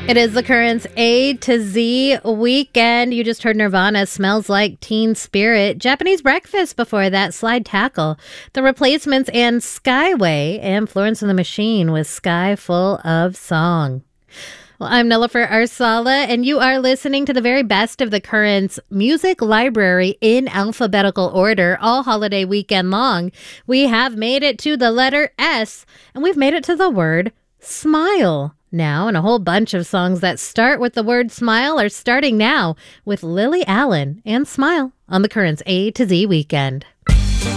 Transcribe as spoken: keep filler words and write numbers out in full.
It is the Currents A to Z weekend. You just heard Nirvana, Smells Like Teen Spirit. Japanese Breakfast before that, Slide Tackle. The Replacements and Skyway. And Florence and the Machine with Sky Full of Song. Well, I'm Nilofer Arsala, and you are listening to the very best of the Currents music library in alphabetical order all holiday weekend long. We have made it to the letter S, and we've made it to the word smile now, and a whole bunch of songs that start with the word smile are starting now with Lily Allen and Smile on the Currents A to Z weekend.